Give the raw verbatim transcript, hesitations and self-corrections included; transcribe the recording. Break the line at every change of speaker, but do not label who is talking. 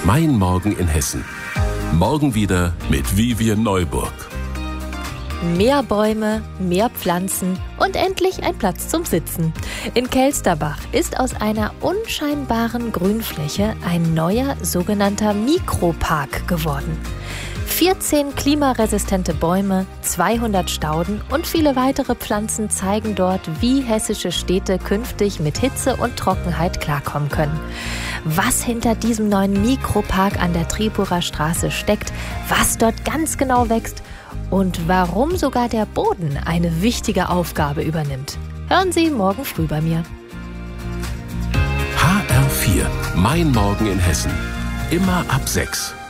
Mein Morgen in Hessen. Morgen wieder mit Vivian Neuburg.
Mehr Bäume, mehr Pflanzen und endlich ein Platz zum Sitzen. In Kelsterbach ist aus einer unscheinbaren Grünfläche ein neuer sogenannter Mikropark geworden. vierzehn klimaresistente Bäume, zweihundert Stauden und viele weitere Pflanzen zeigen dort, wie hessische Städte künftig mit Hitze und Trockenheit klarkommen können. Was hinter diesem neuen Mikropark an der Tripurer Straße steckt, was dort ganz genau wächst und warum sogar der Boden eine wichtige Aufgabe übernimmt. Hören Sie morgen früh bei mir.
H R vier, Mein Morgen in Hessen. Immer ab sechs.